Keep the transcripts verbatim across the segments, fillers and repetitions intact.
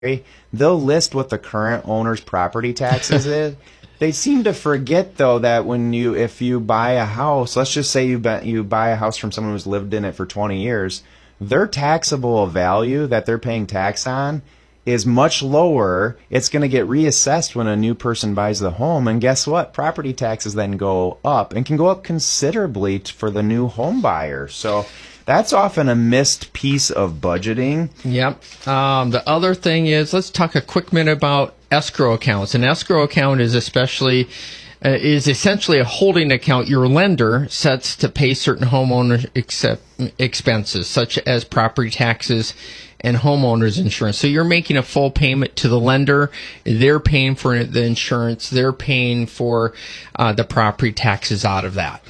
they'll list what the current owner's property taxes is. They seem to forget, though, that when you, if you buy a house, let's just say you buy, you buy a house from someone who's lived in it for twenty years, their taxable value that they're paying tax on is much lower. It's going to get reassessed when a new person buys the home. And guess what? Property taxes then go up and can go up considerably t- for the new home buyer. So that's often a missed piece of budgeting. Yep. Um, the other thing is, let's talk a quick minute about escrow accounts. An escrow account is especially uh, is essentially a holding account your lender sets to pay certain homeowner accept, expenses, such as property taxes and homeowners insurance. So you're making a full payment to the lender. They're paying for the insurance. They're paying for uh, the property taxes out of that.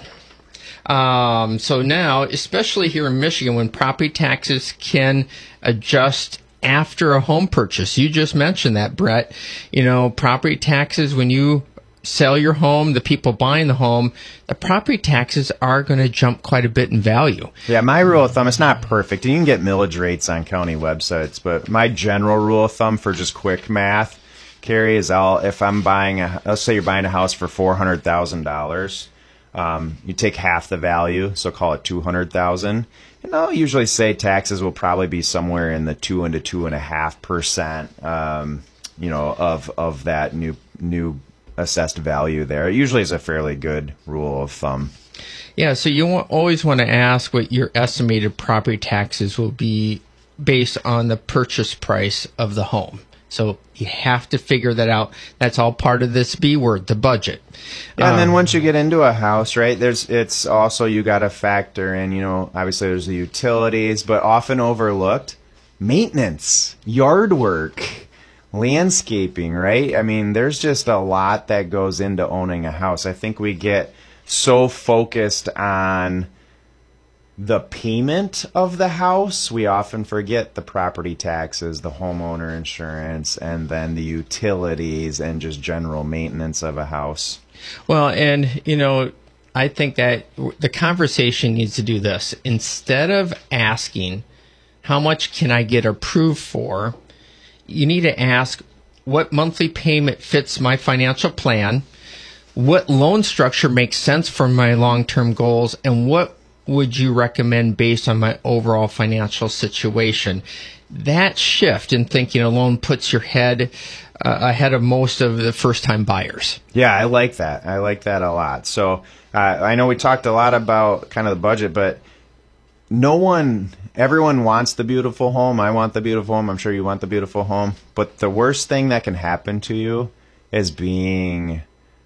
Um, so now, especially here in Michigan, when property taxes can adjust after a home purchase, you just mentioned that, Brett. You know, property taxes, when you sell your home, the people buying the home, the property taxes are going to jump quite a bit in value. Yeah, my rule of thumb, it's not perfect. You can get millage rates on county websites, but my general rule of thumb for just quick math, Carrie, is I'll, if I'm buying a, let's say you're buying a house for four hundred thousand dollars, um, you take half the value, so call it two hundred thousand dollars. And I'll usually say taxes will probably be somewhere in the two and to two and a half percent, um, you know, of of that new new assessed value there. It usually is a fairly good rule of thumb. Yeah, so you want, always want to ask what your estimated property taxes will be based on the purchase price of the home. So you have to figure that out. That's all part of this B word, the budget. Yeah, and um, then once you get into a house, right, there's it's also you got to factor in, you know, obviously there's the utilities, but often overlooked, maintenance, yard work, landscaping, right? I mean, there's just a lot that goes into owning a house. I think we get so focused on the payment of the house, we often forget the property taxes, the homeowner insurance, and then the utilities and just general maintenance of a house. Well, and, you know, I think that the conversation needs to do this. Instead of asking, how much can I get approved for, you need to ask, what monthly payment fits my financial plan? What loan structure makes sense for my long-term goals? And what would you recommend based on my overall financial situation? That shift in thinking alone puts your head uh, ahead of most of the first-time buyers. Yeah, I like that. I like that a lot. So uh, I know we talked a lot about kind of the budget, but no one, everyone wants the beautiful home. I want the beautiful home. I'm sure you want the beautiful home. But the worst thing that can happen to you is being,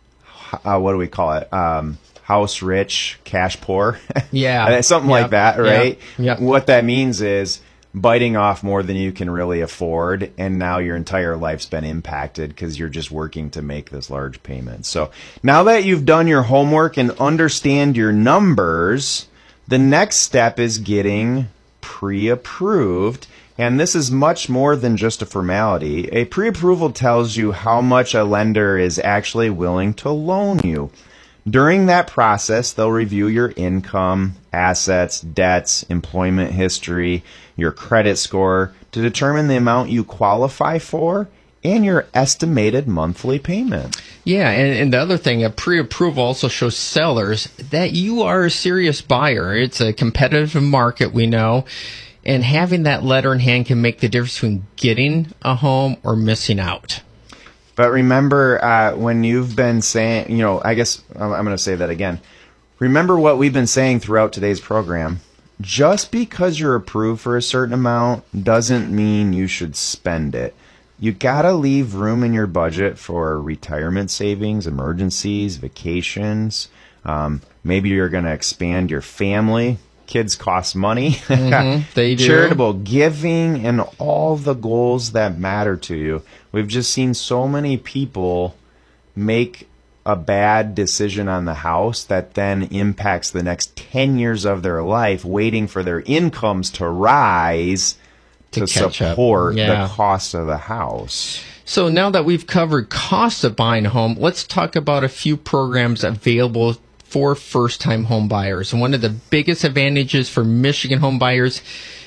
uh, what do we call it? Um, house rich, cash poor. Yeah. Something yep. like that, right? Yep. Yep. What that means is biting off more than you can really afford, and now your entire life's been impacted because you're just working to make this large payment. So now that you've done your homework and understand your numbers, the next step is getting pre-approved. And this is much more than just a formality. A pre-approval tells you how much a lender is actually willing to loan you. During that process, they'll review your income, assets, debts, employment history, your credit score to determine the amount you qualify for and your estimated monthly payment. Yeah, and, and the other thing, a pre-approval also shows sellers that you are a serious buyer. It's a competitive market, we know, and having that letter in hand can make the difference between getting a home or missing out. But remember, uh, when you've been saying, you know, I guess I'm going to say that again. Remember what we've been saying throughout today's program. Just because you're approved for a certain amount doesn't mean you should spend it. You got to leave room in your budget for retirement savings, emergencies, vacations. Um, maybe you're going to expand your family. Kids cost money. Mm-hmm, they do. Charitable giving and all the goals that matter to you. We've just seen so many people make a bad decision on the house that then impacts the next ten years of their life, waiting for their incomes to rise to, to support yeah. the cost of the house. So now that we've covered costs of buying a home, let's talk about a few programs available for first-time home buyers. And one of the biggest advantages for Michigan home buyers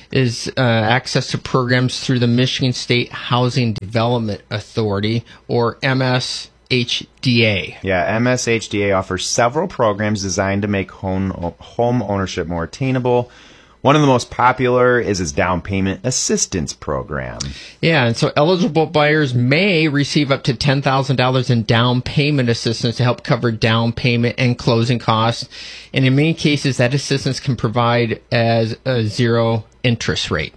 is uh, access to programs through the Michigan State Housing Development Authority, or M S H D A. Yeah, M S H D A offers several programs designed to make home, home ownership more attainable. One of the most popular is its down payment assistance program. Yeah, and so eligible buyers may receive up to ten thousand dollars in down payment assistance to help cover down payment and closing costs. And in many cases, that assistance can provide as a zero interest rate.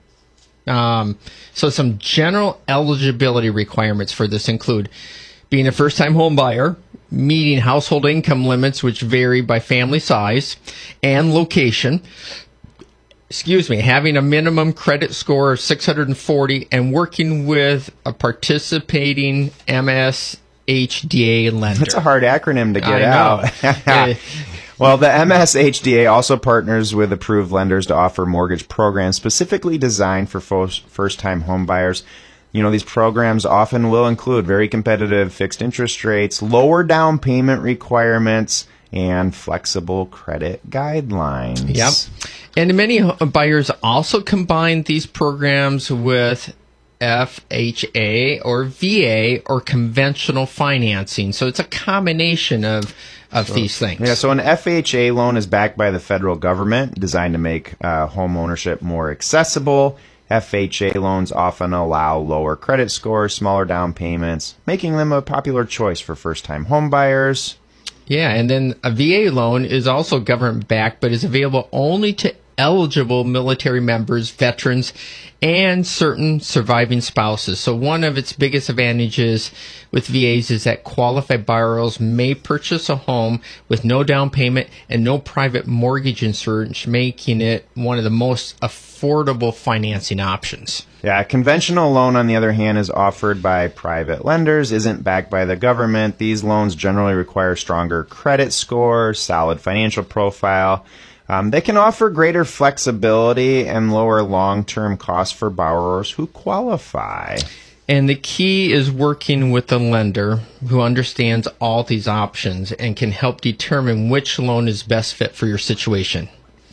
Um, so some general eligibility requirements for this include being a first-time home buyer, meeting household income limits, which vary by family size and location. Excuse me, having a minimum credit score of six hundred forty and working with a participating M S H D A lender. That's a hard acronym to get I out. know. Well, the M S H D A also partners with approved lenders to offer mortgage programs specifically designed for first-time home buyers. You know, these programs often will include very competitive fixed interest rates, lower down payment requirements, and flexible credit guidelines. Yep. And many buyers also combine these programs with F H A or V A or conventional financing. So it's a combination of of so, these things. Yeah, so an F H A loan is backed by the federal government, designed to make uh, home ownership more accessible. F H A loans often allow lower credit scores, smaller down payments, making them a popular choice for first-time home buyers. Yeah, and then a V A loan is also government-backed, but is available only to eligible military members, veterans, and certain surviving spouses. So one of its biggest advantages with V As is that qualified borrowers may purchase a home with no down payment and no private mortgage insurance, making it one of the most affordable financing options. Yeah, a conventional loan, on the other hand, is offered by private lenders, isn't backed by the government. These loans generally require stronger credit score, solid financial profile. Um, they can offer greater flexibility and lower long-term costs for borrowers who qualify. And the key is working with a lender who understands all these options and can help determine which loan is best fit for your situation.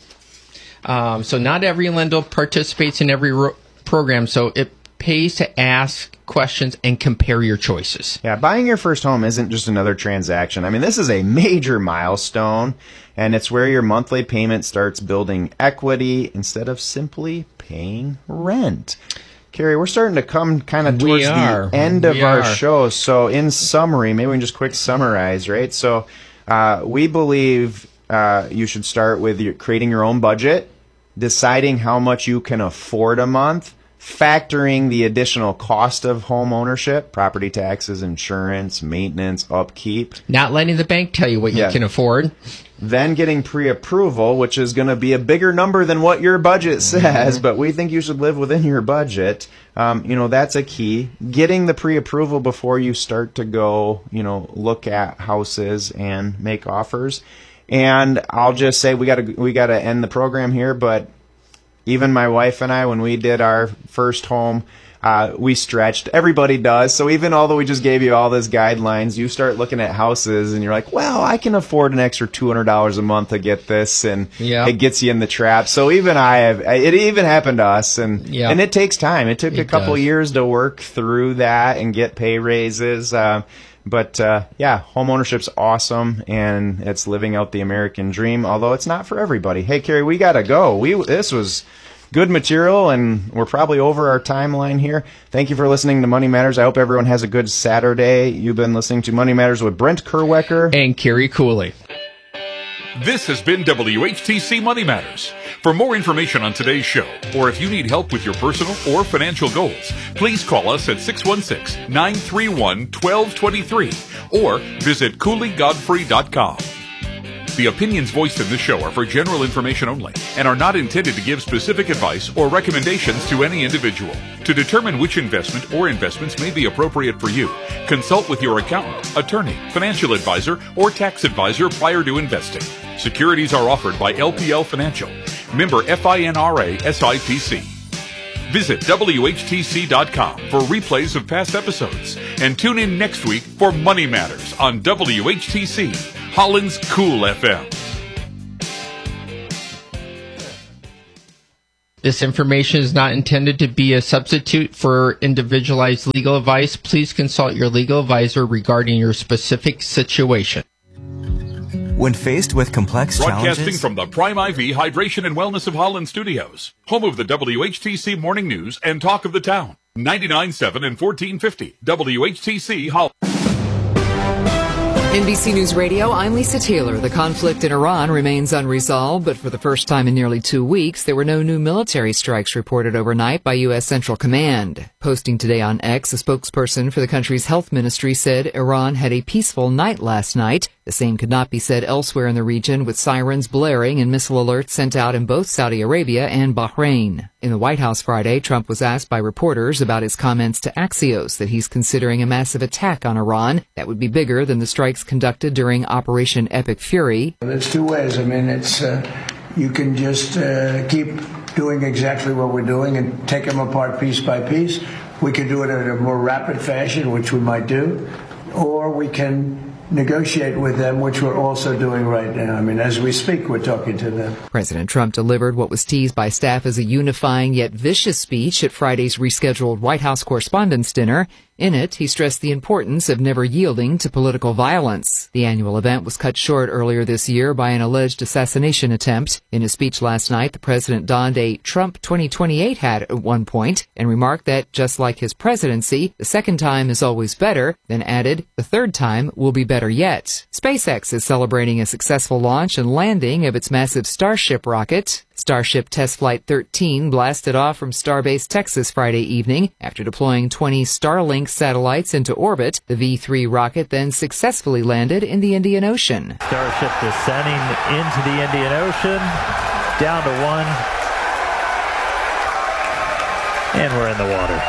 Um, so not every lender participates in every ro- program, so it pays to ask questions and compare your choices. Yeah, buying your first home isn't just another transaction. I mean, this is a major milestone, and it's where your monthly payment starts building equity instead of simply paying rent. Carrie, we're starting to come kind of towards the end of we our are. show. So in summary, maybe we can just quick summarize, right? So uh, we believe uh, you should start with your, creating your own budget, deciding how much you can afford a month, factoring the additional cost of home ownership, property taxes, insurance, maintenance, upkeep. Not letting the bank tell you what Yeah. you can afford. Then getting pre-approval, which is going to be a bigger number than what your budget says, but we think you should live within your budget. Um, you know, that's a key. Getting the pre-approval before you start to go, you know, look at houses and make offers. And I'll just say we got to we got to end the program here, but even my wife and I, when we did our first home, uh, we stretched. Everybody does. So even although we just gave you all these guidelines, you start looking at houses and you're like, well, I can afford an extra two hundred dollars a month to get this, and Yeah. it gets you in the trap. So even I have, it even happened to us, and Yeah. and it takes time. It took a It couple does. years to work through that and get pay raises. Uh, But, uh, yeah, home ownership's awesome, and it's living out the American dream, although it's not for everybody. Hey, Carrie, we got to go. We This was good material, and we're probably over our timeline here. Thank you for listening to Money Matters. I hope everyone has a good Saturday. You've been listening to Money Matters with Brent Kerwecker. And Carrie Cooley. This has been W H T C Money Matters. For more information on today's show, or if you need help with your personal or financial goals, please call us at six one six, nine three one, one two two three or visit cooley godfrey dot com. The opinions voiced in this show are for general information only and are not intended to give specific advice or recommendations to any individual. To determine which investment or investments may be appropriate for you, consult with your accountant, attorney, financial advisor, or tax advisor prior to investing. Securities are offered by L P L Financial, member FINRA S I P C. Visit W H T C dot com for replays of past episodes, and tune in next week for Money Matters on W H T C, Holland's Cool F M. This information is not intended to be a substitute for individualized legal advice. Please consult your legal advisor regarding your specific situation. When faced with complex Broadcasting challenges... from the Prime I V Hydration and Wellness of Holland Studios, home of the W H T C Morning News and Talk of the Town, ninety-nine point seven and fourteen fifty W H T C Holland. N B C News Radio, I'm Lisa Taylor. The conflict in Iran remains unresolved, but for the first time in nearly two weeks, there were no new military strikes reported overnight by U S Central Command. Posting today on X, a spokesperson for the country's health ministry said Iran had a peaceful night last night. The same could not be said elsewhere in the region, with sirens blaring and missile alerts sent out in both Saudi Arabia and Bahrain. In the White House Friday, Trump was asked by reporters about his comments to Axios that he's considering a massive attack on Iran that would be bigger than the strikes conducted during Operation Epic Fury. There's two ways. I mean, it's uh, you can just uh, keep doing exactly what we're doing and take them apart piece by piece. We can do it in a more rapid fashion, which we might do, or we can negotiate with them, which we're also doing right now. I mean, as we speak, we're talking to them. President Trump delivered what was teased by staff as a unifying yet vicious speech at Friday's rescheduled White House Correspondents' Dinner. In it, he stressed the importance of never yielding to political violence. The annual event was cut short earlier this year by an alleged assassination attempt. In his speech last night, the president donned a Trump twenty twenty-eight hat at one point and remarked that, just like his presidency, the second time is always better, then added, the third time will be better yet. SpaceX is celebrating a successful launch and landing of its massive Starship rocket. Starship Test Flight thirteen blasted off from Starbase, Texas Friday evening. After deploying twenty Starlink satellites into orbit, the V three rocket then successfully landed in the Indian Ocean. Starship descending into the Indian Ocean, down to one, and we're in the water.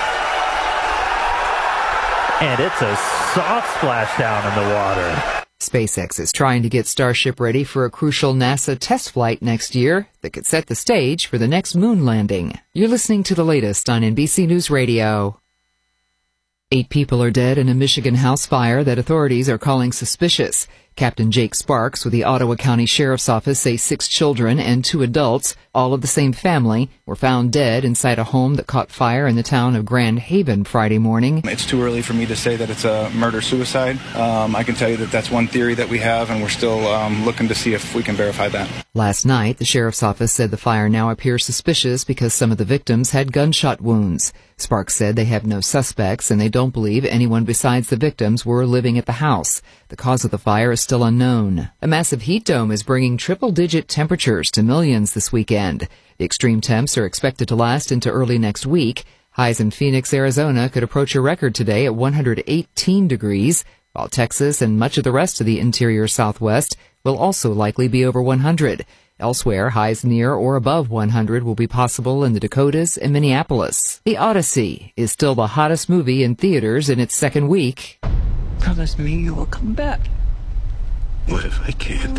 And it's a soft splashdown in the water. SpaceX is trying to get Starship ready for a crucial NASA test flight next year that could set the stage for the next moon landing. You're listening to the latest on N B C News Radio. Eight people are dead in a Michigan house fire that authorities are calling suspicious. Captain Jake Sparks with the Ottawa County Sheriff's Office say six children and two adults, all of the same family, were found dead inside a home that caught fire in the town of Grand Haven Friday morning. It's too early for me to say that it's a murder-suicide. Um, I can tell you that that's one theory that we have, and we're still um, looking to see if we can verify that. Last night, the Sheriff's Office said the fire now appears suspicious because some of the victims had gunshot wounds. Sparks said they have no suspects and they don't believe anyone besides the victims were living at the house. The cause of the fire is still unknown. A massive heat dome is bringing triple-digit temperatures to millions this weekend. The extreme temps are expected to last into early next week. Highs in Phoenix, Arizona could approach a record today at one hundred eighteen degrees, while Texas and much of the rest of the interior Southwest will also likely be over one hundred. Elsewhere, highs near or above one hundred will be possible in the Dakotas and Minneapolis. The Odyssey is still the hottest movie in theaters in its second week. Promise me you will come back. What if I can't?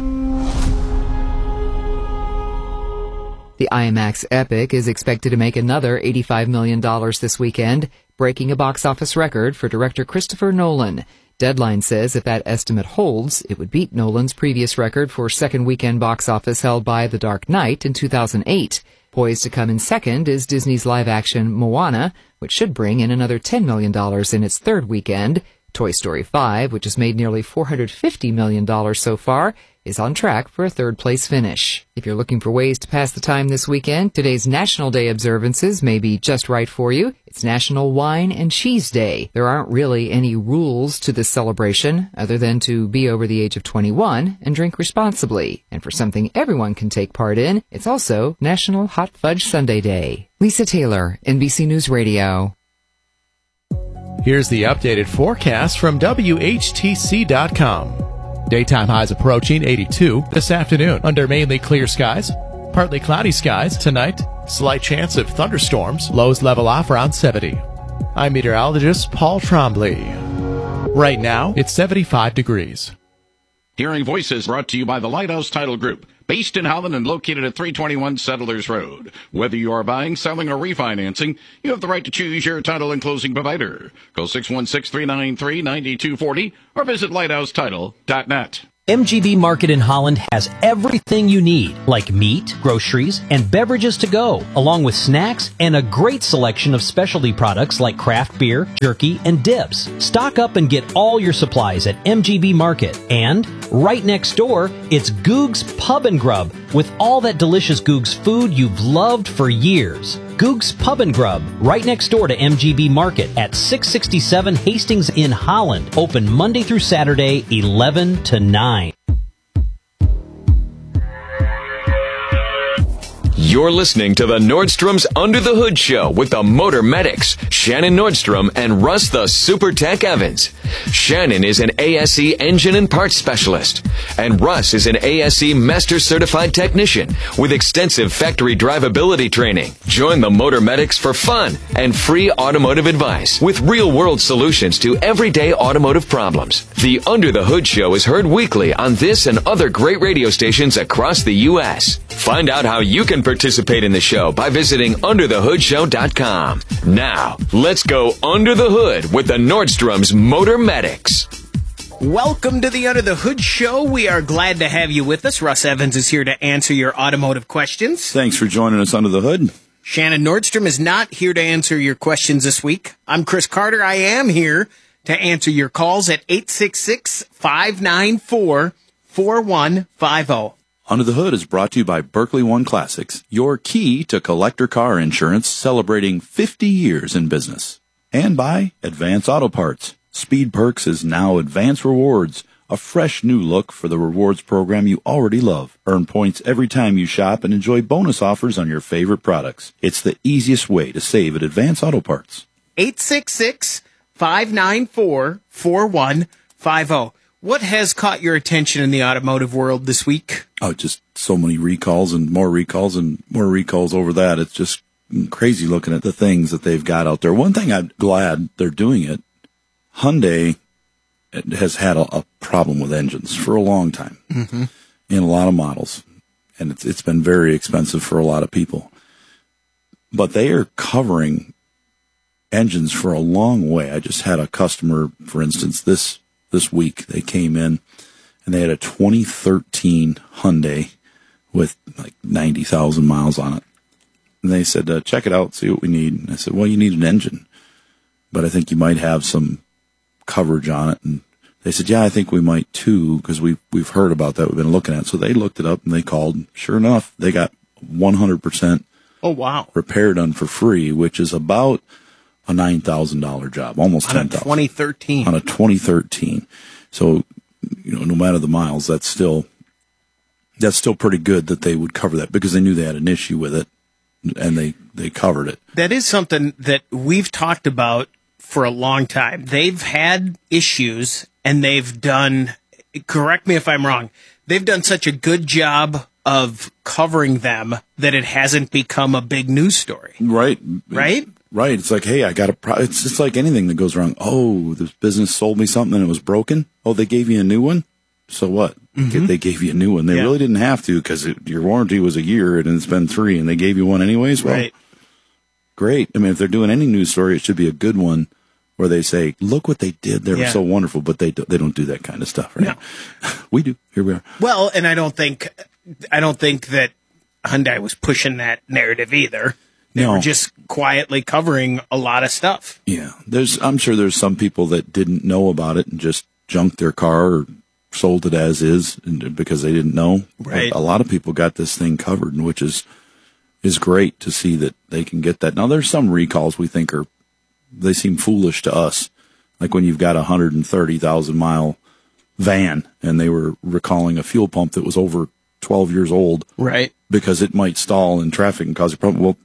The IMAX epic is expected to make another eighty-five million dollars this weekend, breaking a box office record for director Christopher Nolan. Deadline says if that estimate holds, it would beat Nolan's previous record for second weekend box office held by The Dark Knight in two thousand eight. Poised to come in second is Disney's live-action Moana, which should bring in another ten million dollars in its third weekend. Toy Story five, which has made nearly four hundred fifty million dollars so far, is on track for a third-place finish. If you're looking for ways to pass the time this weekend, today's National Day observances may be just right for you. It's National Wine and Cheese Day. There aren't really any rules to this celebration other than to be over the age of twenty-one and drink responsibly. And for something everyone can take part in, it's also National Hot Fudge Sundae Day. Lisa Taylor, N B C News Radio. Here's the updated forecast from W H T C dot com. Daytime highs approaching eighty-two this afternoon under mainly clear skies. Partly cloudy skies tonight. Slight chance of thunderstorms. Lows level off around seventy. I'm meteorologist Paul Trombley. Right now, it's seventy-five degrees. Hearing Voices brought to you by the Lighthouse Title Group, based in Holland and located at three twenty-one Settlers Road. Whether you are buying, selling, or refinancing, you have the right to choose your title and closing provider. Call six one six, three nine three, nine two four zero or visit lighthouse title dot net. M G B Market in Holland has everything you need, like meat, groceries, and beverages to go, along with snacks and a great selection of specialty products like craft beer, jerky, and dips. Stock up and get all your supplies at M G B Market. And right next door, it's Goog's Pub and Grub, with all that delicious Goog's food you've loved for years. Goog's Pub and Grub, right next door to M G B Market at six sixty-seven Hastings in Holland. Open Monday through Saturday, eleven to nine. You're listening to the Nordstrom's Under the Hood Show with the Motor Medics, Shannon Nordstrom and Russ the Super Tech Evans. Shannon is an A S E engine and parts specialist, and Russ is an A S E Master Certified Technician with extensive factory drivability training. Join the Motor Medics for fun and free automotive advice with real-world solutions to everyday automotive problems. The Under the Hood Show is heard weekly on this and other great radio stations across the U S Find out how you can participate in the show by visiting under the hood show dot com. Now, let's go under the hood with the Nordstrom's Motor Medics. Welcome to the Under the Hood Show. We are glad to have you with us. Russ Evans is here to answer your automotive questions. Thanks for joining us under the hood. Shannon Nordstrom is not here to answer your questions this week. I'm Chris Carter. I am here to answer your calls at eight six six, five nine four, four one five zero. Under the Hood is brought to you by Berkeley One Classics, your key to collector car insurance, celebrating fifty years in business. And by Advance Auto Parts. Speed Perks is now Advance Rewards, a fresh new look for the rewards program you already love. Earn points every time you shop and enjoy bonus offers on your favorite products. It's the easiest way to save at Advance Auto Parts. eight six six, five nine four, four one five zero. What has caught your attention in the automotive world this week? Oh, just so many recalls and more recalls and more recalls over that. It's just crazy looking at the things that they've got out there. One thing I'm glad they're doing it, Hyundai has had a, a problem with engines for a long time mm-hmm. in a lot of models. And it's, it's been very expensive for a lot of people. But they are covering engines for a long way. I just had a customer, for instance, this This week, they came in and they had a twenty thirteen Hyundai with like ninety thousand miles on it. And they said, uh, check it out, see what we need. And I said, well, you need an engine, but I think you might have some coverage on it. And they said, yeah, I think we might too, because we've, we've heard about that. We've been looking at it. So they looked it up and they called. Sure enough, they got one hundred percent oh, wow. repair done for free, which is about a nine thousand dollars job, almost ten thousand dollars. On a twenty thirteen. On a twenty thirteen. So, you know, no matter the miles, that's still, that's still pretty good that they would cover that because they knew they had an issue with it and they, they covered it. That is something that we've talked about for a long time. They've had issues and they've done, correct me if I'm wrong, they've done such a good job of covering them that it hasn't become a big news story. Right. Right? Right. It's like, hey, I got a pro- it's just like anything that goes wrong. Oh, this business sold me something and it was broken. Oh, they gave you a new one. So what? Mm-hmm. They gave you a new one. They yeah. really didn't have to because your warranty was a year and it's been three and they gave you one anyways. Well, right. Great. I mean, if they're doing any news story, it should be a good one where they say, look what they did. They were yeah. so wonderful, but they, do, they don't do that kind of stuff. Right? No. We do. Here we are. Well, and I don't think, I don't think that Hyundai was pushing that narrative either. They no. were just quietly covering a lot of stuff. Yeah. There's, I'm sure there's some people that didn't know about it and just junked their car or sold it as is because they didn't know. Right. But a lot of people got this thing covered, which is, is great to see that they can get that. Now there's some recalls we think are, they seem foolish to us. Like when you've got a one hundred thirty thousand mile van and they were recalling a fuel pump that was over twelve years old. Right. Because it might stall in traffic and cause a problem. Well,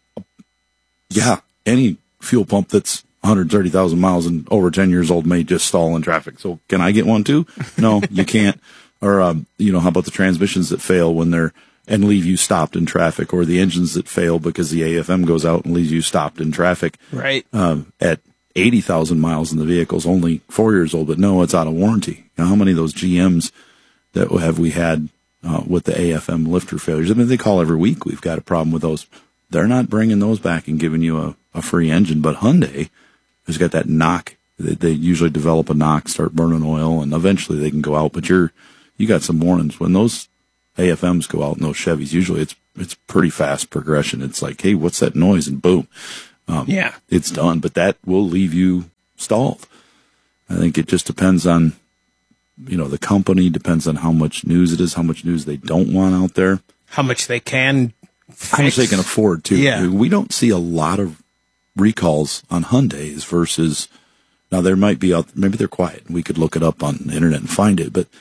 yeah, any fuel pump that's one hundred thirty thousand miles and over ten years old may just stall in traffic. So can I get one too? No, you can't. Or, um, you know, how about the transmissions that fail when they're, and leave you stopped in traffic, or the engines that fail because the A F M goes out and leaves you stopped in traffic. Right. Um, at eighty thousand miles and the vehicle's only four years old, but no, it's out of warranty. Now, how many of those G Ms that have we had uh, with the A F M lifter failures? I mean, they call every week. We've got a problem with those. They're not bringing those back and giving you a, a free engine, but Hyundai has got that knock. They, they usually develop a knock, start burning oil, and eventually they can go out. But you're you got some mornings when those A F Ms go out in those Chevys. Usually it's it's pretty fast progression. It's like, hey, what's that noise? And boom, um, yeah, it's done. But that will leave you stalled. I think it just depends on, you know, the company, depends on how much news it is, how much news they don't want out there, how much they can, fix. How much they can afford too. Yeah. We don't see a lot of recalls on Hyundais versus. Now there might be out, maybe they're quiet. We could look it up on the internet and find it, but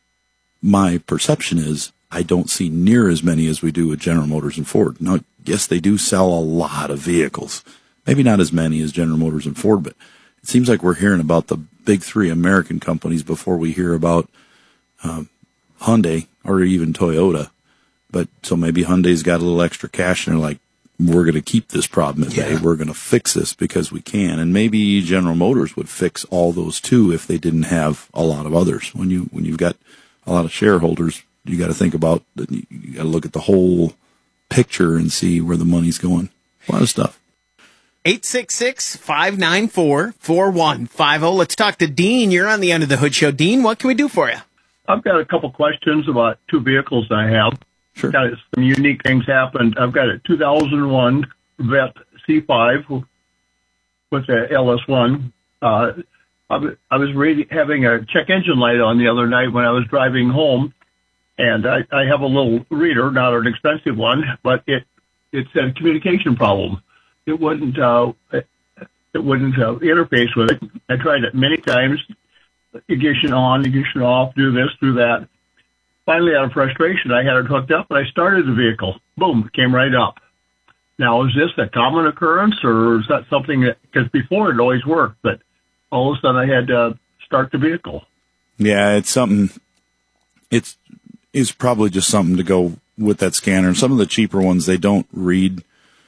my perception is I don't see near as many as we do with General Motors and Ford. Now, yes, they do sell a lot of vehicles. Maybe not as many as General Motors and Ford, but it seems like we're hearing about the big three American companies before we hear about um, Hyundai or even Toyota. But so maybe Hyundai's got a little extra cash and they're like, we're going to keep this problem at bay. Yeah. We're going to fix this because we can. And maybe General Motors would fix all those too if they didn't have a lot of others. When you when you've got a lot of shareholders, you got to think about, you got to look at the whole picture and see where the money's going. A lot of stuff. eight six six, five nine four, four one five zero. Let's talk to Dean. You're on the Under the Hood Show. Dean, what can we do for you? I've got a couple questions about two vehicles I have. Sure. Got some unique things happened. I've got a two thousand one Vet C five with a L S one. Uh, I was, I was reading, having a check engine light on the other night when I was driving home, and I, I have a little reader, not an expensive one, but it it's a communication problem. It wouldn't uh, it, it wouldn't uh, interface with it. I tried it many times. Ignition on, ignition off, do this, do that. Finally, out of frustration, I had it hooked up, and I started the vehicle. Boom, it came right up. Now, is this a common occurrence, or is that something that, because before it always worked, but all of a sudden I had to start the vehicle? Yeah, it's something, it's, it's probably just something to go with that scanner. Some of the cheaper ones, they don't read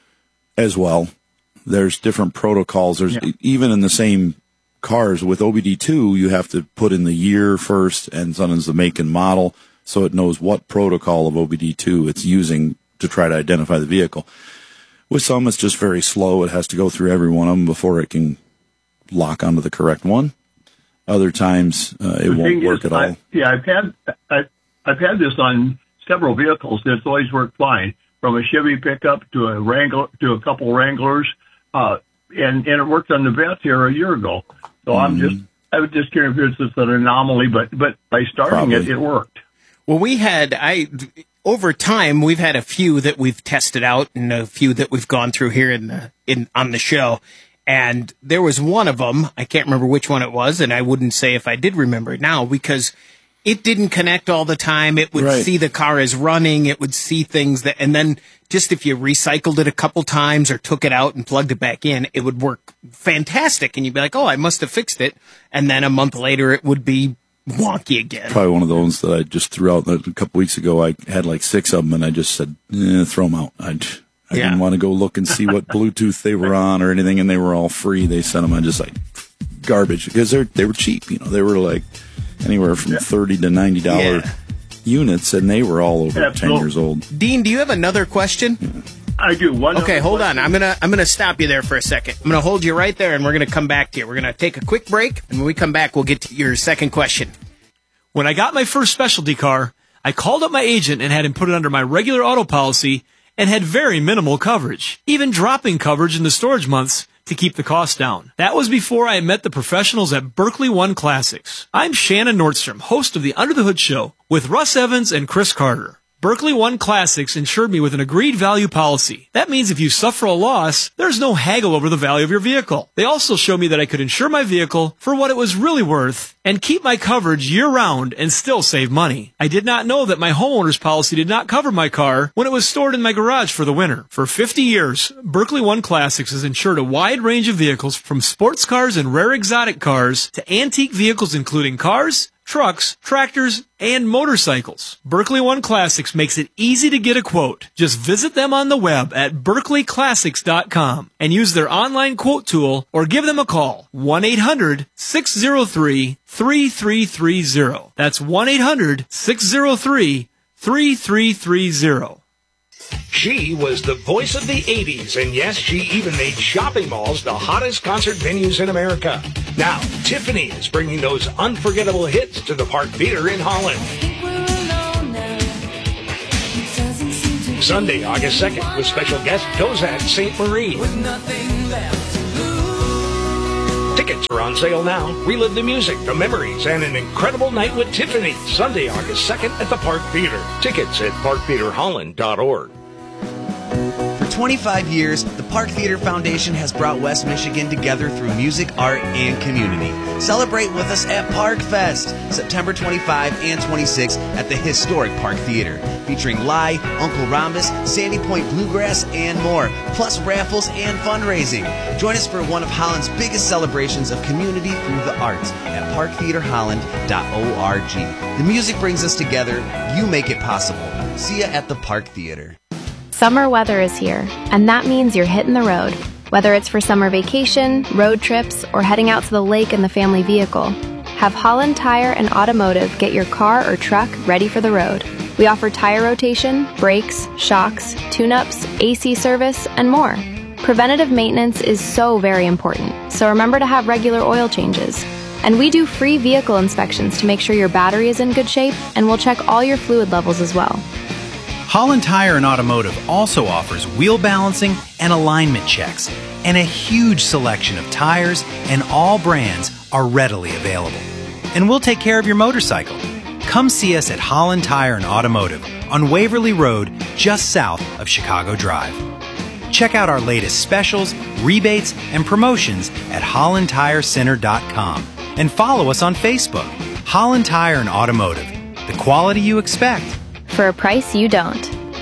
as well. There's different protocols. There's yeah. even in the same cars with O B D two, you have to put in the year first and sometimes the make and model, so it knows what protocol of O B D two it's using to try to identify the vehicle. With some, it's just very slow. It has to go through every one of them before it can lock onto the correct one. Other times, uh, it won't work is, at all. I, yeah, I've had I, I've had this on several vehicles. It's always worked fine, from a Chevy pickup to a Wrangler to a couple Wranglers, uh, and and it worked on the Vet here a year ago. So mm-hmm. I'm just I was just curious if it's an anomaly, but but by starting Probably. it, it worked. Well, we had, I, over time, we've had a few that we've tested out and a few that we've gone through here in the, in, on the show. And there was one of them, I can't remember which one it was, and I wouldn't say if I did remember it now, because it didn't connect all the time. It would right. see the car as running. It would see things that, and then just if you recycled it a couple times or took it out and plugged it back in, it would work fantastic. And you'd be like, oh, I must have fixed it. And then a month later, it would be wonky again. Probably one of those that I just threw out a couple weeks ago. I had like six of them, and I just said, eh, throw them out. I, I yeah. didn't want to go look and see what Bluetooth they were on or anything, and they were all free. They sent them on just like garbage because they they were cheap. You know, they were like anywhere from yeah. thirty to ninety dollar yeah. units, and they were all over Absolutely. ten years old. Dean, do you have another question? Yeah. I do. One okay, hold question. on. I'm gonna I'm gonna stop you there for a second. I'm gonna hold you right there, and we're gonna come back to you. We're gonna take a quick break, and when we come back, we'll get to your second question. When I got my first specialty car, I called up my agent and had him put it under my regular auto policy and had very minimal coverage, even dropping coverage in the storage months to keep the cost down. That was before I met the professionals at Berkeley One Classics. I'm Shannon Nordstrom, host of the Under the Hood Show with Russ Evans and Chris Carter. Berkeley One Classics insured me with an agreed value policy. That means if you suffer a loss, there's no haggle over the value of your vehicle. They also showed me that I could insure my vehicle for what it was really worth and keep my coverage year-round and still save money. I did not know that my homeowner's policy did not cover my car when it was stored in my garage for the winter. For fifty years, Berkeley One Classics has insured a wide range of vehicles from sports cars and rare exotic cars to antique vehicles including cars, trucks, tractors, and motorcycles. Berkeley One Classics makes it easy to get a quote. Just visit them on the web at berkeley classics dot com and use their online quote tool or give them a call. one eight hundred six zero three three three three zero. That's one eight hundred six zero three three three three zero. She was the voice of the eighties, and yes, she even made shopping malls the hottest concert venues in America. Now, Tiffany is bringing those unforgettable hits to the Park Theater in Holland. Sunday, August second, with special guest Dozat Saint Marie. Tickets are on sale now. Relive the music, the memories, and an incredible night with Tiffany. Sunday, August second at the Park Theater. Tickets at park theater holland dot org. For twenty-five years, the Park Theater Foundation has brought West Michigan together through music, art, and community. Celebrate with us at Park Fest, September twenty-fifth and twenty-sixth at the historic Park Theater, featuring Lai, Uncle Rhombus, Sandy Point Bluegrass, and more, plus raffles and fundraising. Join us for one of Holland's biggest celebrations of community through the arts at park theater holland dot org. The music brings us together. You make it possible. See ya at the Park Theater. Summer weather is here, and that means you're hitting the road. Whether it's for summer vacation, road trips, or heading out to the lake in the family vehicle, have Holland Tire and Automotive get your car or truck ready for the road. We offer tire rotation, brakes, shocks, tune-ups, A C service, and more. Preventative maintenance is so very important, so remember to have regular oil changes. And we do free vehicle inspections to make sure your battery is in good shape, and we'll check all your fluid levels as well. Holland Tire and Automotive also offers wheel balancing and alignment checks, and a huge selection of tires and all brands are readily available. And we'll take care of your motorcycle. Come see us at Holland Tire and Automotive on Waverly Road, just south of Chicago Drive. Check out our latest specials, rebates, and promotions at holland tire center dot com and follow us on Facebook. Holland Tire and Automotive, the quality you expect for a price you don't.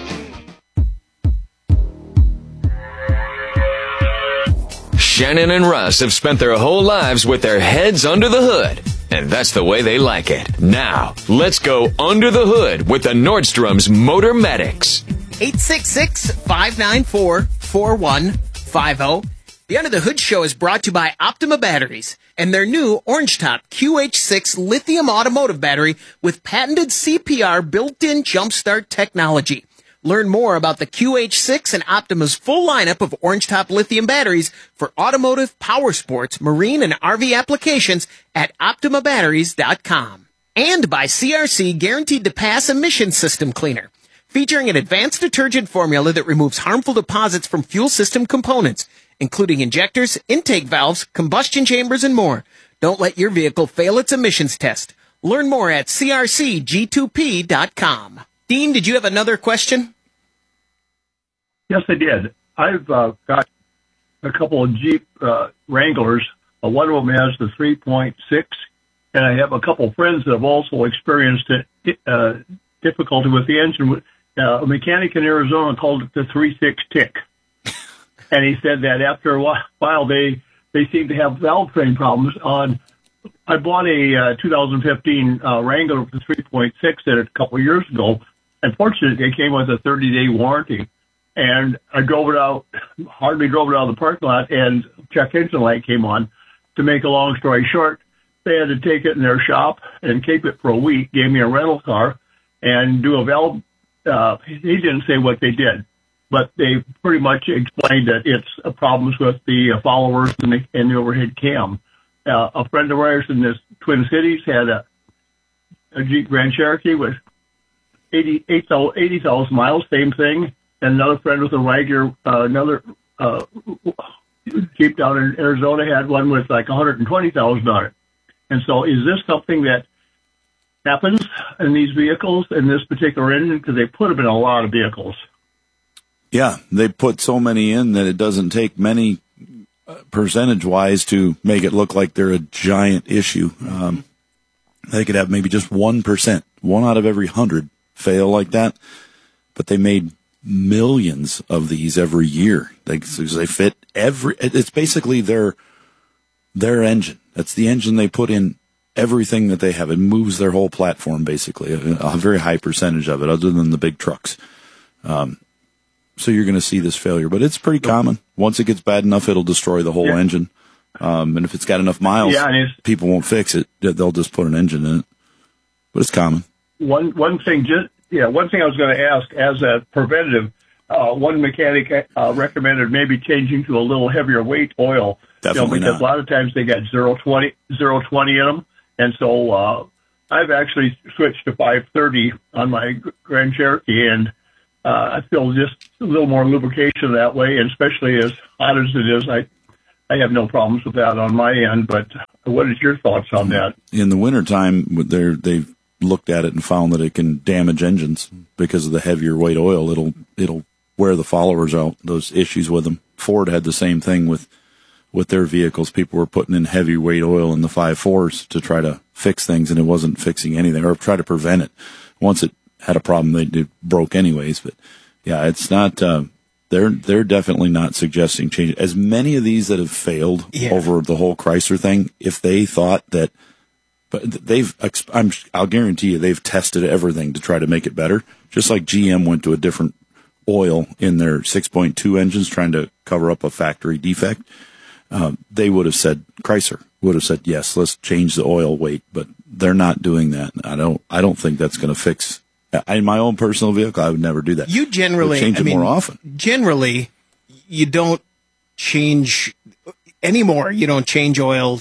Shannon and Russ have spent their whole lives with their heads under the hood, and that's the way they like it. Now, let's go under the hood with the Nordstrom's Motor Medics. eight six six, five nine four, four one five zero. The Under the Hood Show is brought to you by Optima Batteries and their new Orange Top Q H six lithium automotive battery with patented C P R built-in jumpstart technology. Learn more about the Q H six and Optima's full lineup of Orange Top lithium batteries for automotive, power sports, marine, and R V applications at optima batteries dot com. And by C R C Guaranteed to Pass Emission System Cleaner, featuring an advanced detergent formula that removes harmful deposits from fuel system components, including injectors, intake valves, combustion chambers, and more. Don't let your vehicle fail its emissions test. Learn more at C R C G two P dot com. Dean, did you have another question? Yes, I did. I've uh, got a couple of Jeep uh, Wranglers. Uh, one of them has the three point six, and I have a couple of friends that have also experienced it, uh, difficulty with the engine. Uh, a mechanic in Arizona called it the three six tick. And he said that after a while, they, they seem to have valve train problems. On, I bought a uh, two thousand fifteen uh, Wrangler with the three point six in it a couple of years ago. Unfortunately, it came with a thirty-day warranty. And I drove it out, hardly drove it out of the parking lot, and check engine light came on. To make a long story short, they had to take it in their shop and keep it for a week, gave me a rental car, and do a valve. Uh, he didn't say what they did, but they pretty much explained that it's uh, problems with the uh, followers and the, and the overhead cam. Uh, a friend of ours in the Twin Cities had a, a Jeep Grand Cherokee with eighty thousand miles, same thing. And another friend with a Wrangler, uh, another uh, Jeep down in Arizona had one with like one hundred twenty thousand on it. And so is this something that happens in these vehicles, in this particular engine? Because they put them in a lot of vehicles. Yeah, they put so many in that it doesn't take many uh, percentage-wise to make it look like they're a giant issue. Um, they could have maybe just one percent, one out of every hundred fail like that. But they made millions of these every year. They, they fit every, it's basically their, their engine. That's the engine they put in everything that they have. It moves their whole platform, basically, a, a very high percentage of it, other than the big trucks. Um, so you're going to see this failure, but it's pretty common. Once it gets bad enough, it'll destroy the whole yeah. engine. Um, and if it's got enough miles, yeah, people won't fix it. They'll just put an engine in it. But it's common. One, one thing, just, Yeah, one thing I was going to ask, as a preventative, uh, one mechanic uh, recommended maybe changing to a little heavier weight oil. Definitely you know, because not. a lot of times they got zero twenty, zero twenty in them. And so uh, I've actually switched to five thirty on my Grand Cherokee, and uh, I feel just a little more lubrication that way, and especially as hot as it is, I I have no problems with that on my end. But what is your thoughts on that? In the wintertime, they're, they've looked at it and found that it can damage engines because of the heavier weight oil. It'll it'll wear the followers out, those issues with them. Ford had the same thing with with their vehicles. People were putting in heavy weight oil in the five fours to try to fix things, and it wasn't fixing anything, or try to prevent it. Once it had a problem, they it broke anyways. But yeah, it's not. Uh, they're they're definitely not suggesting change. As many of these that have failed yeah. over the whole Chrysler thing, if they thought that, but they've, I'm, I'll guarantee you, they've tested everything to try to make it better. Just like G M went to a different oil in their six point two engines, trying to cover up a factory defect. Uh, they would have said, Chrysler would have said, yes, let's change the oil weight, but they're not doing that. I don't, I don't think that's going to fix. In my own personal vehicle, I would never do that. You generally change it I mean, more often. Generally, you don't change anymore. You don't change oil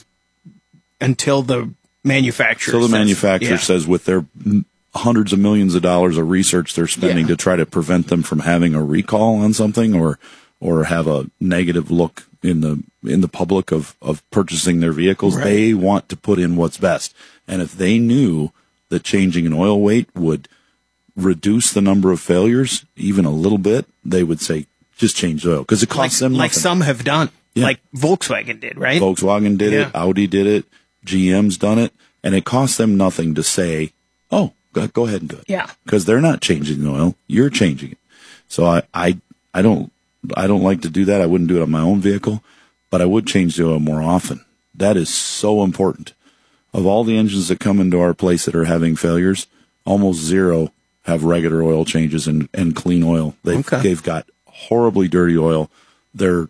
until the manufacturer. So the says, manufacturer yeah. says, with their hundreds of millions of dollars of research they're spending yeah. to try to prevent them from having a recall on something, or or have a negative look in the in the public of, of purchasing their vehicles, right. They want to put in what's best. And if they knew that changing an oil weight would reduce the number of failures even a little bit, they would say, just change the oil, because it costs like, them nothing. Like some have done. Yeah. Like Volkswagen did, right? Volkswagen did yeah. it, Audi did it, G M's done it, and it costs them nothing to say, oh, go, go ahead and do it. Yeah. Because they're not changing the oil, you're changing it. So I, I, I don't, I don't like to do that. I wouldn't do it on my own vehicle, but I would change the oil more often. That is so important. Of all the engines that come into our place that are having failures, almost zero have regular oil changes and, and clean oil. They've, okay. they've got horribly dirty oil. Their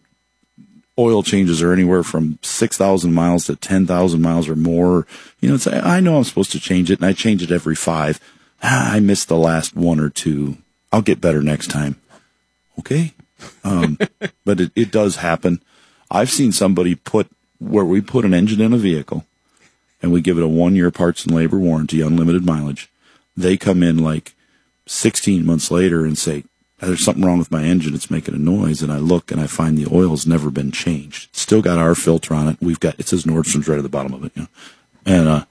oil changes are anywhere from six thousand miles to ten thousand miles or more. You know, it's, I know I'm supposed to change it, and I change it every five. Ah, I missed the last one or two. I'll get better next time. Okay. Um, but it, it does happen. I've seen somebody put, where we put an engine in a vehicle and we give it a one year parts and labor warranty, unlimited mileage. They come in like sixteen months later and say, there's something wrong with my engine. It's making a noise. And I look and I find the oil's never been changed. Still got our filter on it. We've got, it says Nordstrom's right at the bottom of it. You know? And, uh,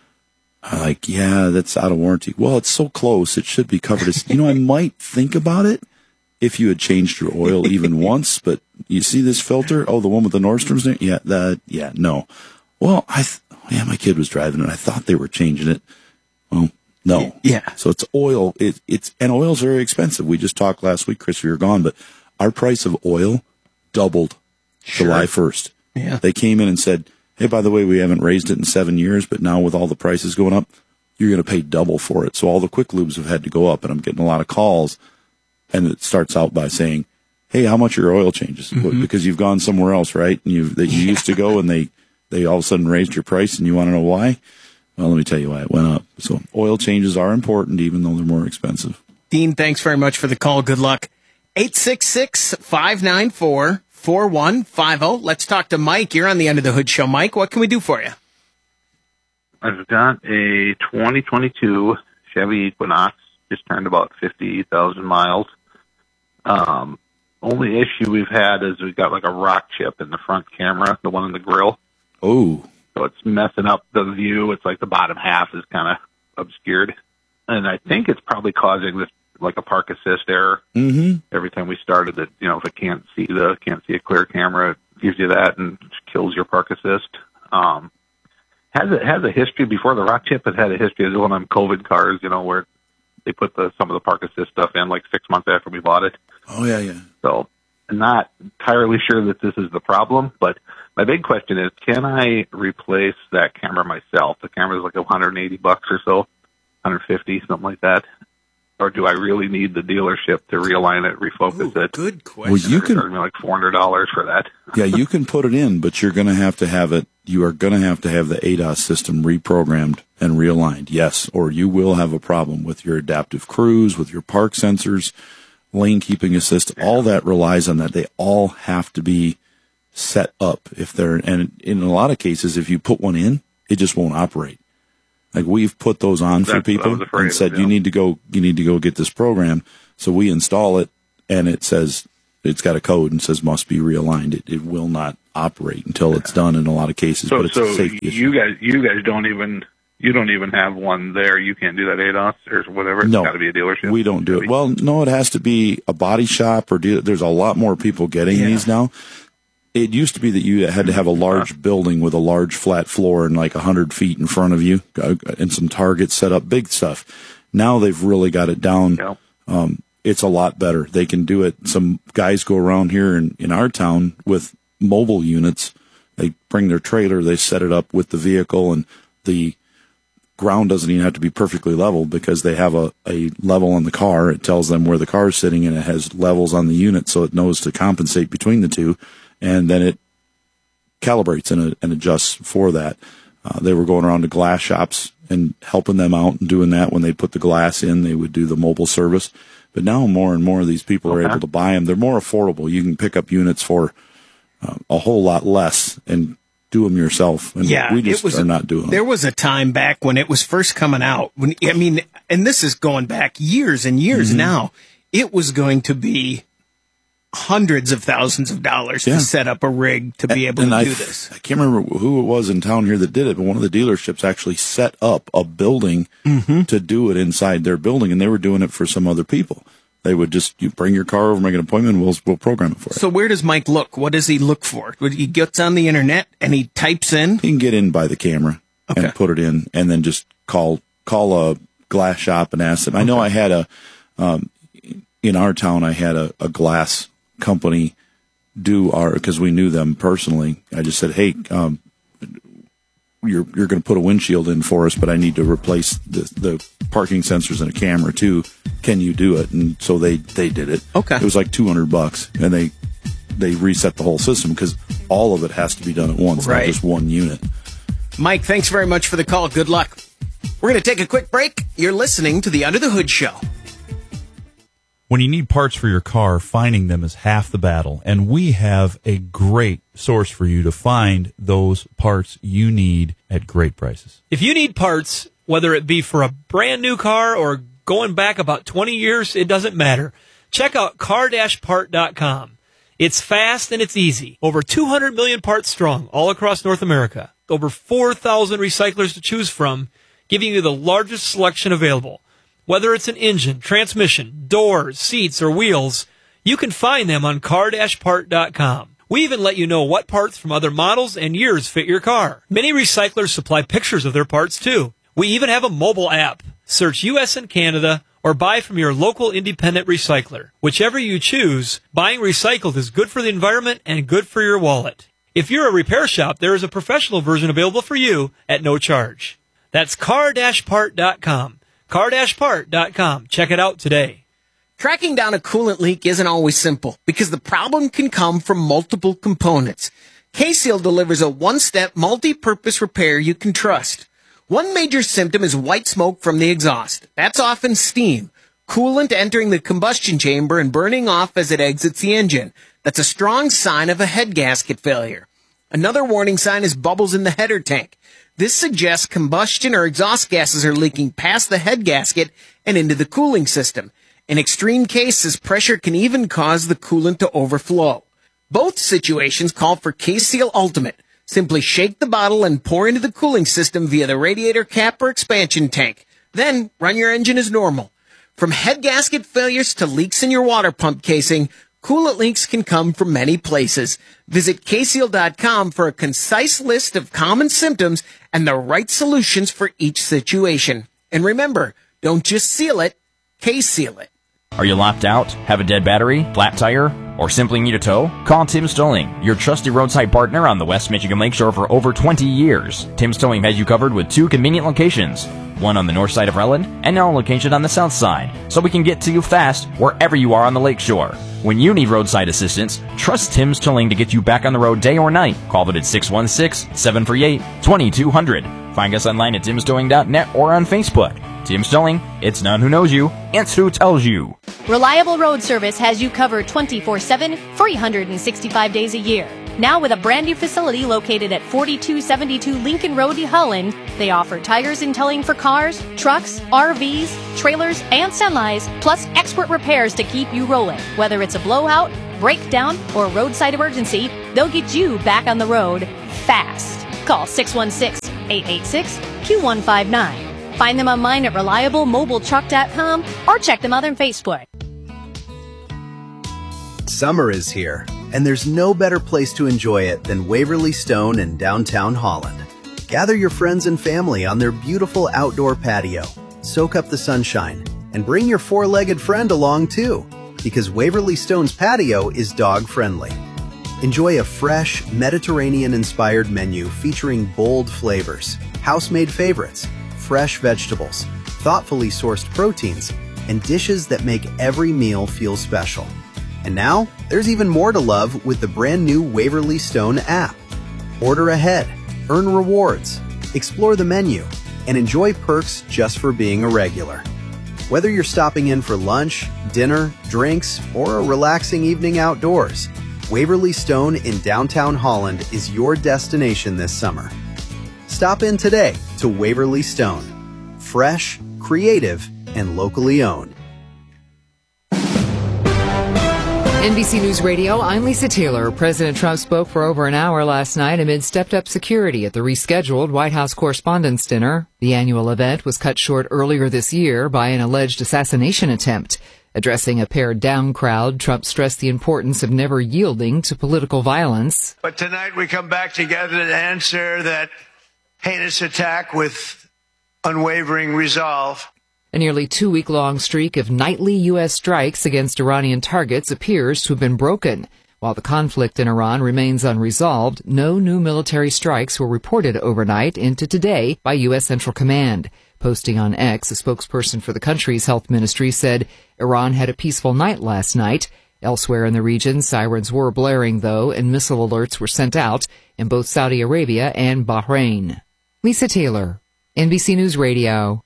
I'm like, yeah, that's out of warranty. Well, it's so close. It should be covered. As, you know, I might think about it if you had changed your oil even once, but you see this filter? Oh, the one with the Nordstrom's name? Yeah, that, yeah, no. Well, I, th- yeah, my kid was driving it. I thought they were changing it. Well, no. Yeah. So it's oil. It, it's, and oil's very expensive. We just talked last week, Chris, you were gone, but our price of oil doubled sure. July first. Yeah. They came in and said, hey, by the way, we haven't raised it in seven years, but now with all the prices going up, you're going to pay double for it. So all the quick lubes have had to go up, and I'm getting a lot of calls. And it starts out by saying, hey, how much are your oil changes? Mm-hmm. Because you've gone somewhere else, right? And you that you yeah. used to go, and they, they all of a sudden raised your price, and you want to know why? Well, let me tell you why it went up. So oil changes are important, even though they're more expensive. Dean, thanks very much for the call. Good luck. eight six six, five nine four, four one five zero. Let's talk to Mike. You're on the Under the Hood Show. Mike, what can we do for you? I've got a twenty twenty-two Chevy Equinox, just turned about fifty thousand miles. Um, only issue we've had is we've got like a rock chip in the front camera, the one in the grill. Oh. So it's messing up the view. It's like the bottom half is kind of obscured. And I think it's probably causing this, like a park assist error. Mm-hmm. Every time we started it, you know, if it can't see the, can't see a clear camera, it gives you that and kills your park assist. Um, has it has a history before the rock chip. It had a history of one of them COVID cars, you know, where they put the, some of the park assist stuff in like six months after we bought it. Oh, yeah, yeah. So I'm not entirely sure that this is the problem, but my big question is, can I replace that camera myself? The camera's like one hundred eighty bucks or so, one hundred fifty, something like that. Or do I really need the dealership to realign it, refocus Ooh, it? Good question. Well, you can charge me like four hundred dollars for that. Yeah, you can put it in, but you're going to have to have it. You are going to have to have the A D A S system reprogrammed and realigned. Yes, or you will have a problem with your adaptive cruise, with your park sensors, lane keeping assist. Yeah. All that relies on that. They all have to be set up. If they're, and in a lot of cases, if you put one in, it just won't operate. Like we've put those on That's for people and said, of, you yeah. need to go, you need to go get this program. So we install it and it says, it's got a code and says must be realigned. It, it will not operate until it's done in a lot of cases, So, but it's so a safety issue. you guys, you guys don't even, you don't even have one there. You can't do that A D O S or whatever. It's No, got to be a dealership. we don't do it. Well, no, it has to be a body shop or deal. There's a lot more people getting Yeah. these now. It used to be that you had to have a large building with a large flat floor and like a hundred feet in front of you uh, and some targets set up, big stuff. Now they've really got it down. Yeah. Um, it's a lot better. They can do it. Some guys go around here in, in our town with mobile units. They bring their trailer, they set it up with the vehicle, and the ground doesn't even have to be perfectly level because they have a, a level on the car. It tells them where the car is sitting, and it has levels on the unit, so it knows to compensate between the two, and then it calibrates and, and adjusts for that. Uh, they were going around to glass shops and helping them out and doing that. When they put the glass in, they would do the mobile service. But now more and more of these people are Okay. able to buy them. They're more affordable. You can pick up units for uh, a whole lot less and do them yourself. And Yeah, we just it was are not doing them. There was a time back when it was first coming out. When I mean, and this is going back years and years Mhm. now. It was going to be hundreds of thousands of dollars Yeah. to set up a rig to be able and to I, do this. I can't remember who it was in town here that did it, but one of the dealerships actually set up a building Mm-hmm. to do it inside their building, and they were doing it for some other people. They would just, you bring your car over, make an appointment, and we'll, we'll program it for you. So where does Mike look? What does he look for? He gets on the internet and he types in? He can get in by the camera and put it in, and then just call call a glass shop and ask them. I know I had a, um, in our town, I had a, a glass company do our, because we knew them personally. I just said, hey, um, you're you're going to put a windshield in for us, but I need to replace the, the parking sensors and a camera too. Can you do it? And so they, they did it. Okay. It was like two hundred bucks, and they they reset the whole system because all of it has to be done at once, Right. not just one unit. Mike, thanks very much for the call. Good luck. We're going to take a quick break. You're listening to the Under the Hood Show. When you need parts for your car, finding them is half the battle. And we have a great source for you to find those parts you need at great prices. If you need parts, whether it be for a brand new car or going back about twenty years, it doesn't matter. Check out car dash part dot com. It's fast and it's easy. Over two hundred million parts strong all across North America. Over four thousand recyclers to choose from, giving you the largest selection available. Whether it's an engine, transmission, doors, seats, or wheels, you can find them on car dash part dot com. We even let you know what parts from other models and years fit your car. Many recyclers supply pictures of their parts too. We even have a mobile app. Search U S and Canada or buy from your local independent recycler. Whichever you choose, buying recycled is good for the environment and good for your wallet. If you're a repair shop, there is a professional version available for you at no charge. That's car dash part dot com. car dash part dot com. Check it out today. Tracking down a coolant leak isn't always simple because the problem can come from multiple components. K-Seal delivers a one-step multi-purpose repair you can trust. One major symptom is white smoke from the exhaust. That's often steam, coolant entering the combustion chamber and burning off as it exits the engine. That's a strong sign of a head gasket failure. Another warning sign is bubbles in the header tank. This suggests combustion or exhaust gases are leaking past the head gasket and into the cooling system. In extreme cases, pressure can even cause the coolant to overflow. Both situations call for K-Seal Ultimate. Simply shake the bottle and pour into the cooling system via the radiator cap or expansion tank. Then run your engine as normal. From head gasket failures to leaks in your water pump casing, coolant leaks can come from many places. Visit K seal dot com for a concise list of common symptoms and the right solutions for each situation. And remember, don't just seal it, K-Seal it. Are you locked out, have a dead battery, flat tire, or simply need a tow? Call Tim's Towing, your trusted roadside partner on the West Michigan Lakeshore for over twenty years. Tim's Towing has you covered with two convenient locations, one on the north side of Relland and now a location on the south side, so we can get to you fast wherever you are on the lakeshore. When you need roadside assistance, trust Tim's Towing to get you back on the road day or night. Call them at six one six, seven three eight, two two zero zero. Find us online at tims towing dot net or on Facebook. Tim's Towing, it's none who knows you, it's who tells you. Reliable Road Service has you covered twenty-four seven, three hundred sixty-five days a year. Now with a brand new facility located at forty-two seventy-two Lincoln Road, Holland, they offer tires and towing for cars, trucks, R Vs, trailers, and semis, plus expert repairs to keep you rolling. Whether it's a blowout, breakdown, or roadside emergency, they'll get you back on the road fast. Call six one six, eight eight six, Q one five nine. Find them online at reliable mobile truck dot com or check them out on Facebook. Summer is here, and there's no better place to enjoy it than Waverly Stone in downtown Holland. Gather your friends and family on their beautiful outdoor patio, soak up the sunshine, and bring your four-legged friend along too, because Waverly Stone's patio is dog-friendly. Enjoy a fresh, Mediterranean-inspired menu featuring bold flavors, house-made favorites, fresh vegetables, thoughtfully sourced proteins, and dishes that make every meal feel special. And now, there's even more to love with the brand new Waverly Stone app. Order ahead, earn rewards, explore the menu, and enjoy perks just for being a regular. Whether you're stopping in for lunch, dinner, drinks, or a relaxing evening outdoors, Waverly Stone in downtown Holland is your destination this summer. Stop in today to Waverly Stone. Fresh, creative, and locally owned. N B C News Radio, I'm Lisa Taylor. President Trump spoke for over an hour last night amid stepped-up security at the rescheduled White House Correspondents' Dinner. The annual event was cut short earlier this year by an alleged assassination attempt. Addressing a pared-down crowd, Trump stressed the importance of never yielding to political violence. But tonight we come back together to answer that heinous attack with unwavering resolve. A nearly two-week-long streak of nightly U S strikes against Iranian targets appears to have been broken. While the conflict in Iran remains unresolved, no new military strikes were reported overnight into today by U S Central Command. Posting on X, a spokesperson for the country's health ministry said Iran had a peaceful night last night. Elsewhere in the region, sirens were blaring, though, and missile alerts were sent out in both Saudi Arabia and Bahrain. Lisa Taylor, N B C News Radio.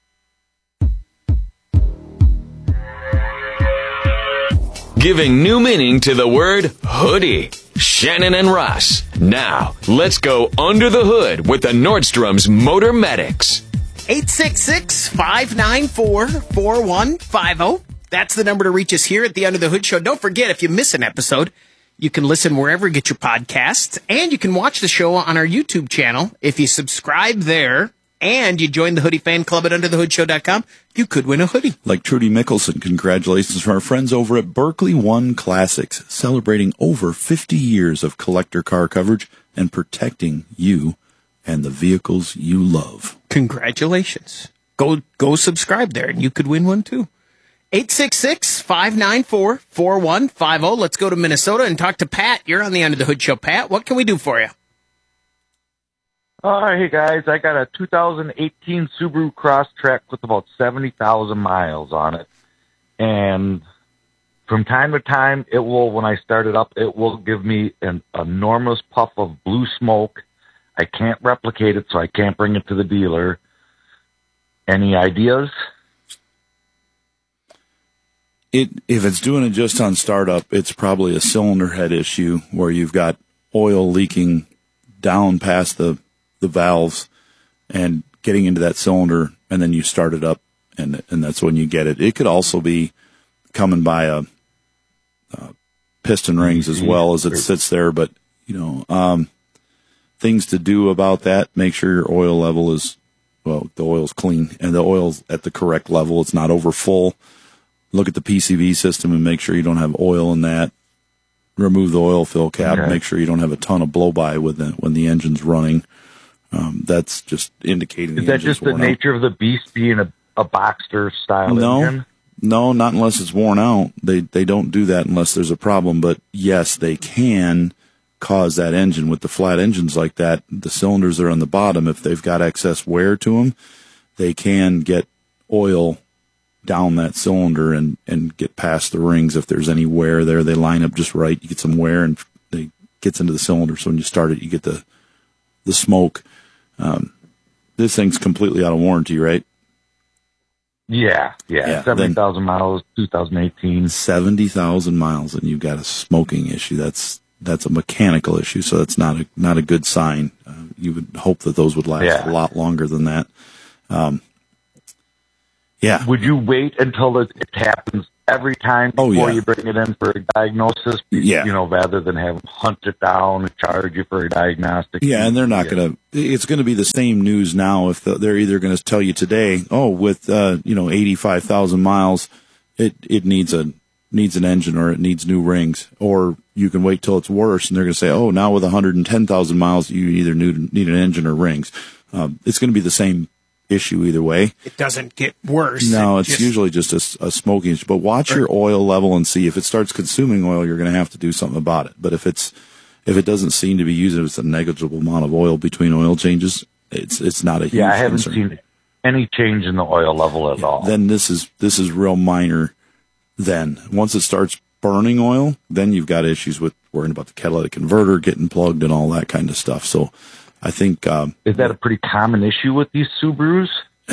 Giving new meaning to the word hoodie. Shannon and Russ. Now, let's go under the hood with the Nordstrom's Motor Medics. eight six six, five nine four, four one five zero. That's the number to reach us here at the Under the Hood Show. Don't forget, if you miss an episode, you can listen wherever you get your podcasts, and you can watch the show on our YouTube channel. If you subscribe there and you join the Hoodie Fan Club at under the hood show dot com, you could win a hoodie. Like Trudy Mickelson, congratulations from our friends over at Berkeley One Classics, celebrating over fifty years of collector car coverage and protecting you and the vehicles you love. Congratulations. Go go subscribe there, and you could win one too. eight six six, five nine four, four one five zero. Let's go to Minnesota and talk to Pat. You're on the Under the Hood Show. Pat, what can we do for you? Oh, hey guys, I got a two thousand eighteen Subaru Crosstrek with about seventy thousand miles on it. And from time to time, it will, when I start it up, it will give me an enormous puff of blue smoke. I can't replicate it, so I can't bring it to the dealer. Any ideas? It, if it's doing it just on startup, it's probably a cylinder head issue where you've got oil leaking down past the the valves and getting into that cylinder, and then you start it up, and and that's when you get it. It could also be coming by a, a piston rings as well as it sits there, but you know, um, things to do about that: make sure your oil level is, well, the oil's clean and the oil's at the correct level. It's not over full. Look at the P C V system and make sure you don't have oil in that. Remove the oil fill cap. Okay. Make sure you don't have a ton of blow by with it when the engine's running. Um, that's just indicating. Is the that just the nature of the beast being a, a Boxster style no, engine? No, not unless it's worn out. They they don't do that unless there's a problem. But yes, they can cause that engine with the flat engines like that. The cylinders are on the bottom. If they've got excess wear to them, they can get oil down that cylinder and, and get past the rings. If there's any wear there, they line up just right. You get some wear and it gets into the cylinder. So when you start it, you get the the smoke. Um, this thing's completely out of warranty, right? Yeah, yeah. Yeah, seventy thousand miles, two thousand eighteen. seventy thousand miles, and you've got a smoking issue. That's that's a mechanical issue, so that's not a not a good sign. Uh, you would hope that those would last Yeah. a lot longer than that. Um, yeah. Would you wait until it, it happens every time before Oh, yeah. you bring it in for a diagnosis? Yeah. You know, rather than have them hunt it down and charge you for a diagnostic. Yeah, and they're not going to. It's going to be the same news now. If the, they're either going to tell you today, oh, with uh, you know eighty-five thousand miles, it it needs a needs an engine or it needs new rings, or you can wait till it's worse, and they're going to say, oh, now with one hundred ten thousand miles, you either need, need an engine or rings. Um, it's going to be the same issue either way. It doesn't get worse. No, It it's just- usually just a, a smoking issue. But watch your oil level and see if it starts consuming oil, you're going to have to do something about it. But if it's if it doesn't seem to be used, if it's a negligible amount of oil between oil changes, it's it's not a huge Yeah, I haven't concern. seen any change in the oil level at all. Then this is this is real minor. Then once it starts burning oil, then you've got issues with worrying about the catalytic converter getting plugged and all that kind of stuff. So I think um, is that a pretty common issue with these Subarus?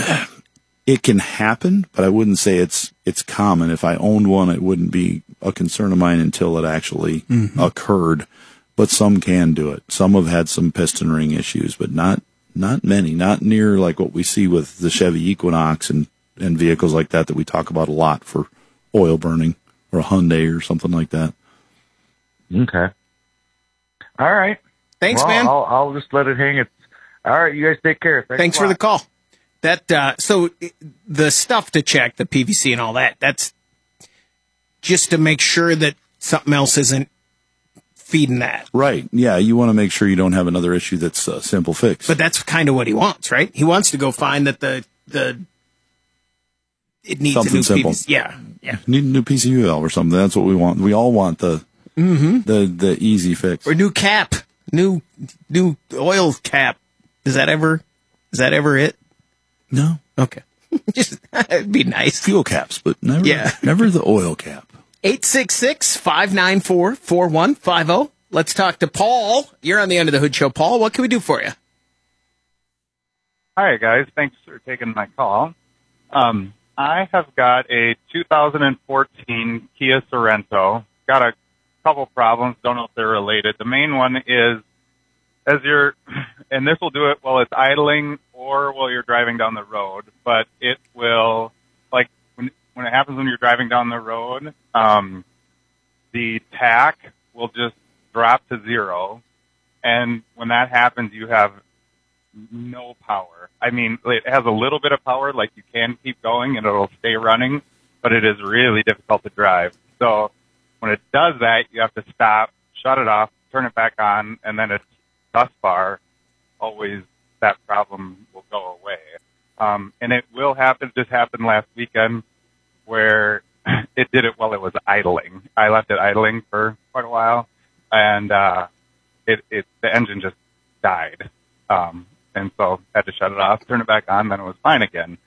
It can happen, but I wouldn't say it's it's common. If I owned one, it wouldn't be a concern of mine until it actually Mhm. occurred. But some can do it. Some have had some piston ring issues, but not not many. Not near like what we see with the Chevy Equinox and, and vehicles like that that we talk about a lot for oil burning, or a Hyundai or something like that. Okay. All right. Thanks, Well, man. I'll, I'll just let it hang. It's all right. You guys take care. Thanks, Thanks a for lot. the call. That uh, so i- the stuff to check, the P V C and all that, that's just to make sure that something else isn't feeding that. Right. Yeah, you want to make sure you don't have another issue that's a simple fix. But that's kind of what he wants, right? He wants to go find that the the it needs Something a new simple. P V C. Yeah, yeah. Need a new P C U valve or something. That's what we want. We all want the Mm-hmm. the the easy fix. Or new cap, new new oil cap. Is that ever is that ever it? No. Okay. Just it'd be nice. Fuel caps, but never Yeah. never the oil cap. eight six six, five nine four, four one five zero. Let's talk to Paul. You're on the Under the Hood Show, Paul. What can we do for you? Hi, guys. Thanks for taking my call. Um, I have got a two thousand fourteen Kia Sorento. Got a couple problems. Don't know if they're related. The main one is as you're, and this will do it while it's idling or while you're driving down the road, but it will, like, when, when it happens when you're driving down the road, um, the tack will just drop to zero. And when that happens, you have no power. I mean, it has a little bit of power, like you can keep going and it'll stay running, but it is really difficult to drive. So when it does that, you have to stop, shut it off, turn it back on, and then it's thus far always that problem will go away. Um, and it will happen. This happened last weekend where it did it while it was idling. I left it idling for quite a while, and uh, it, it the engine just died. Um, and so I had to shut it off, turn it back on, then it was fine again.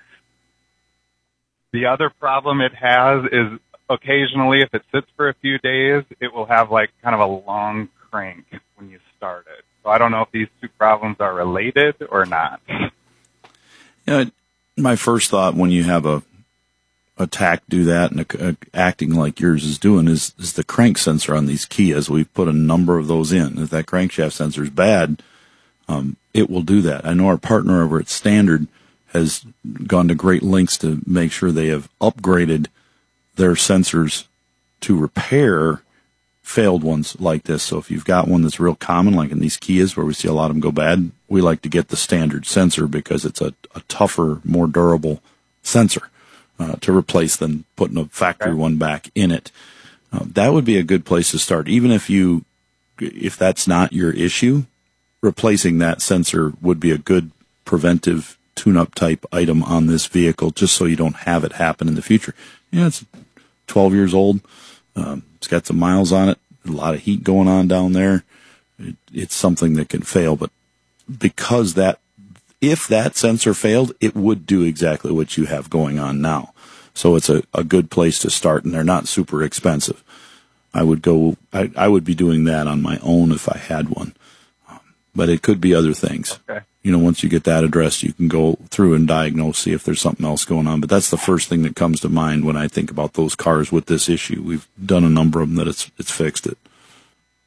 The other problem it has is occasionally, if it sits for a few days, it will have like kind of a long crank when you start it. So I don't know if these two problems are related or not. You know, my first thought when you have a a tack do that and a, a, acting like yours is doing is, is the crank sensor on these Kias. We've put a number of those in. If that crankshaft sensor is bad, um, it will do that. I know our partner over at Standard has gone to great lengths to make sure they have upgraded their sensors to repair failed ones like this. So if you've got one that's real common, like in these Kias where we see a lot of them go bad, we like to get the Standard sensor because it's a, a tougher, more durable sensor uh, to replace than putting a factory one back in it. Uh, that would be a good place to start. Even if you, if that's not your issue, replacing that sensor would be a good preventive tune-up type item on this vehicle, just so you don't have it happen in the future. Yeah, it's twelve years old. Um, it's got some miles on it, a lot of heat going on down there. It, it's something that can fail, but because that, if that sensor failed, it would do exactly what you have going on now. So it's a, a good place to start, and they're not super expensive. I would go, I, I would be doing that on my own if I had one. Um, but it could be other things. Okay. You know, once you get that addressed, you can go through and diagnose, see if there's something else going on. But that's the first thing that comes to mind when I think about those cars with this issue. We've done a number of them that it's it's fixed it.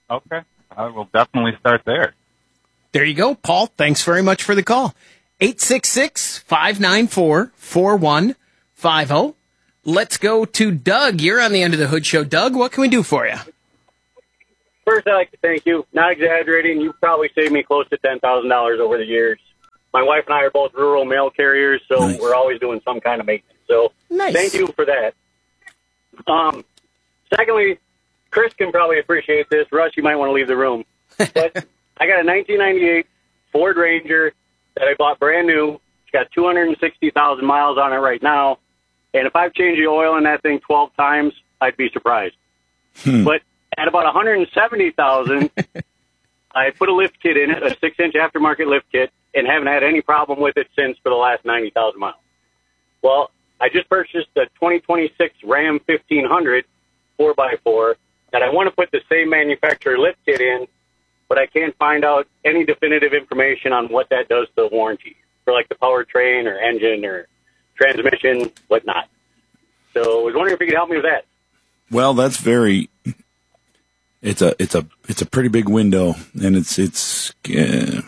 Okay. I will definitely start there. There you go, Paul. Thanks very much for the call. eight six six, five nine four, four one five zero. Let's go to Doug. You're on the End of the Hood Show. Doug, what can we do for you? First, I'd like to thank you. Not exaggerating, you've probably saved me close to ten thousand dollars over the years. My wife and I are both rural mail carriers, so nice. We're always doing some kind of maintenance. So nice. Thank you for that. Um, secondly, Chris can probably appreciate this. Russ, you might want to leave the room. But I got a nineteen ninety-eight Ford Ranger that I bought brand new. It's got two hundred sixty thousand miles on it right now. And if I've changed the oil in that thing twelve times, I'd be surprised. Hmm. But at about one hundred seventy thousand, I put a lift kit in it, a six-inch aftermarket lift kit, and haven't had any problem with it since for the last ninety thousand miles. Well, I just purchased a twenty twenty-six Ram fifteen hundred four by four that I want to put the same manufacturer lift kit in, but I can't find out any definitive information on what that does to the warranty for like the powertrain or engine or transmission, whatnot. So I was wondering if you could help me with that. Well, that's very. It's a it's a it's a pretty big window, and it's it's. Uh,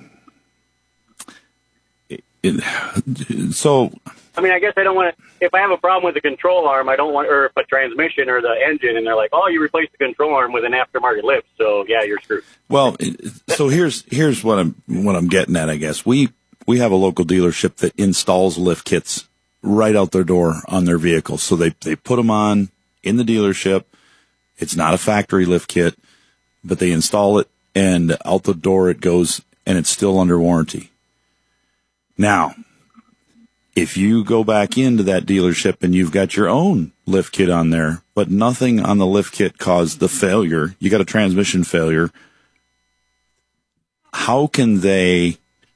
it, it, so. I mean, I guess I don't want to. If I have a problem with the control arm, I don't want, or if a transmission or the engine, and they're like, "Oh, you replaced the control arm with an aftermarket lift," so yeah, you're screwed. Well, so here's here's what I'm what I'm getting at. I guess we we have a local dealership that installs lift kits right out their door on their vehicles. So they they put them on in the dealership. It's not a factory lift kit, but they install it, and out the door it goes, and it's still under warranty. Now, if you go back into that dealership and you've got your own lift kit on there, but nothing on the lift kit caused the failure, you got a transmission failure, how can they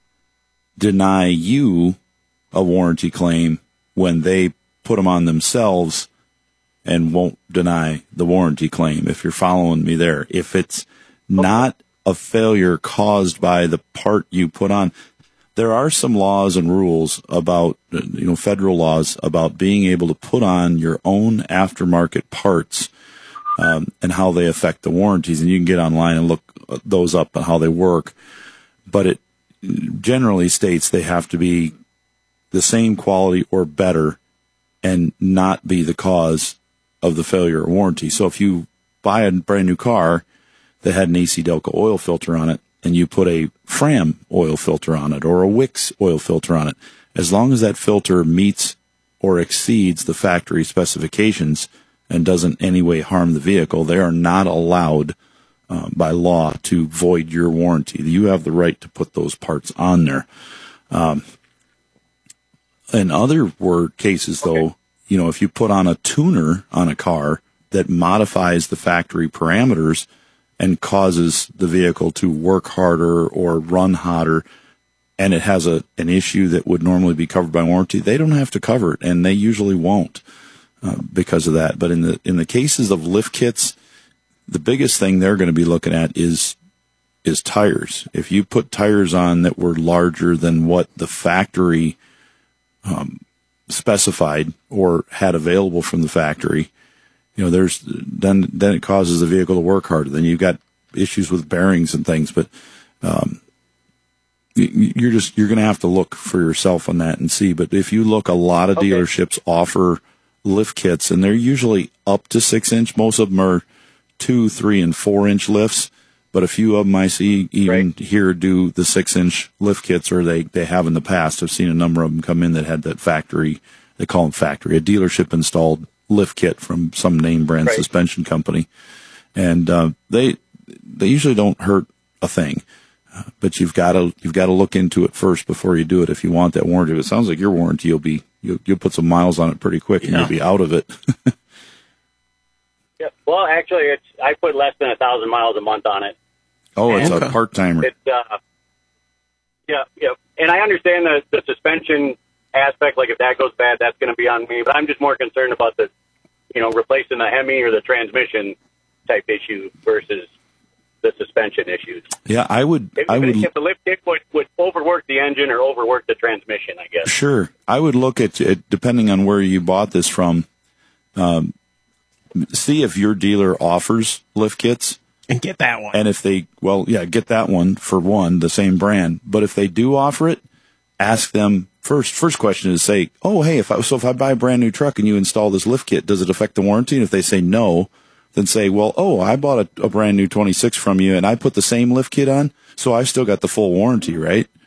deny you a warranty claim when they put them on themselves and won't deny the warranty claim, if you're following me there? If it's not a failure caused by the part you put on, there are some laws and rules about, you know, federal laws about being able to put on your own aftermarket parts um, and how they affect the warranties. And you can get online and look those up and how they work. But it generally states they have to be the same quality or better and not be the cause of the failure or warranty. So if you buy a brand new car that had an A C Delco oil filter on it, and you put a Fram oil filter on it or a Wix oil filter on it, as long as that filter meets or exceeds the factory specifications and doesn't in any way harm the vehicle, they are not allowed uh, by law to void your warranty. You have the right to put those parts on there. Um, in other word cases, though, okay. you know, if you put on a tuner on a car that modifies the factory parameters and causes the vehicle to work harder or run hotter, and it has a an issue that would normally be covered by warranty, they don't have to cover it, and they usually won't uh, because of that. But in the in the cases of lift kits, the biggest thing they're going to be looking at is is tires. If you put tires on that were larger than what the factory um, specified or had available from the factory, you know, there's then then it causes the vehicle to work harder. Then you've got issues with bearings and things. But um, you're just you're going to have to look for yourself on that and see. But if you look, a lot of okay. dealerships offer lift kits, and they're usually up to six inch. Most of them are two, three, and four inch lifts. But a few of them I see even right. here do the six inch lift kits, or they they have in the past. I've seen a number of them come in that had that factory. They call them factory, a dealership installed lift kit from some name brand right. suspension company, and uh, they they usually don't hurt a thing, uh, but you've got to you've got to look into it first before you do it if you want that warranty. It sounds like your warranty you'll be you'll, you'll put some miles on it pretty quick and yeah. you'll be out of it. yeah, well, actually, it's I put less than a thousand miles a month on it. Oh, it's and, a part timer. It's uh, yeah, yeah, and I understand the the suspension aspect. Like if that goes bad, that's going to be on me. But I'm just more concerned about the you know, replacing the Hemi or the transmission type issue versus the suspension issues. Yeah, I would. If, I would. If the lift kit would, would overwork the engine or overwork the transmission, I guess. Sure, I would look at it depending on where you bought this from. Um, see if your dealer offers lift kits, And get that one. And if they, well, yeah, get that one for one, the same brand. But if they do offer it, ask them first. First question is say, oh, hey, if I, so if I buy a brand new truck and you install this lift kit, does it affect the warranty? And if they say no, then say, well, oh, I bought a, a brand new twenty-six from you and I put the same lift kit on, so I still got the full warranty, right?